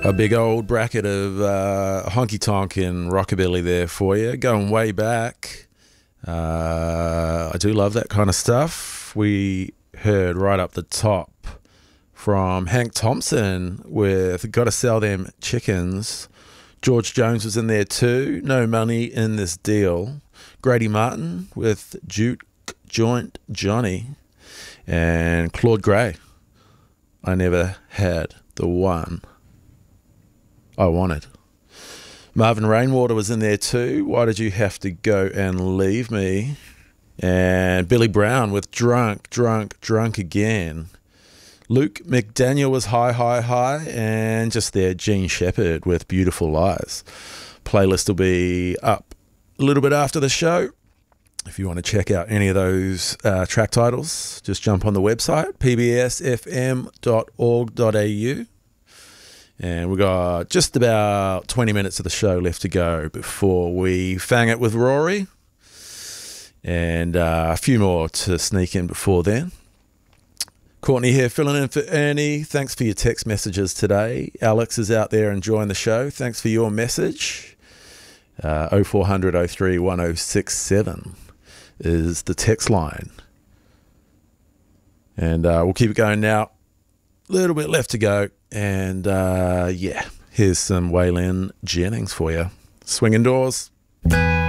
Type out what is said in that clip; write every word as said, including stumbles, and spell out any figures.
A big old bracket of uh, honky tonk and rockabilly there for you, going way back. Uh, I do love that kind of stuff. We heard right up the top from Hank Thompson with Gotta Sell Them Chickens. George Jones was in there too. No Money in This Deal. Grady Martin with Juke Joint Johnny. And Claude Gray. I Never Had the One I Wanted. Marvin Rainwater was in there too. Why Did You Have to Go and Leave Me? And Billy Brown with Drunk, Drunk, Drunk Again. Luke McDaniel was High, High, High. And just there, Gene Shepherd with Beautiful Lies. Playlist will be up a little bit after the show. If you want to check out any of those uh, track titles, just jump on the website, p b s f m dot org dot a u. And we've got just about twenty minutes of the show left to go before we fang it with Rory. And uh, a few more to sneak in before then. Courtney here filling in for Ernie. Thanks for your text messages today. Alex is out there enjoying the show. Thanks for your message. Uh, oh four hundred oh three one oh six seven is the text line. And uh, we'll keep it going now. A little bit left to go. And uh, yeah, here's some Waylon Jennings for you. Swinging Doors.